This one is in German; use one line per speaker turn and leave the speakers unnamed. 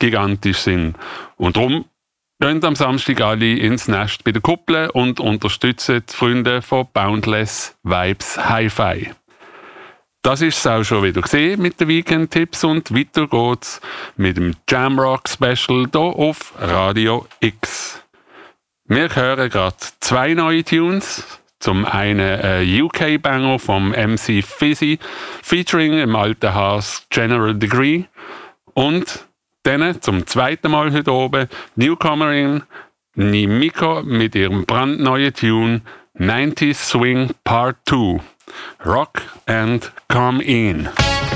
gigantisch sind. Und darum gehen am Samstag alle ins Nest bei der Kuppel und unterstützen die Freunde von Boundless Vibes Hi-Fi. Das ist es auch schon wieder gesehen mit den Weekend-Tipps und weiter geht's mit dem Jamrock-Special hier auf Radio X. Wir hören gerade 2 neue Tunes. Zum einen ein UK-Banger vom MC Fizzy featuring im alten Haus General Degree und dann zum zweiten Mal heute oben Newcomerin Nimiko mit ihrem brandneuen Tune 90s Swing Part 2. Rock and Come In.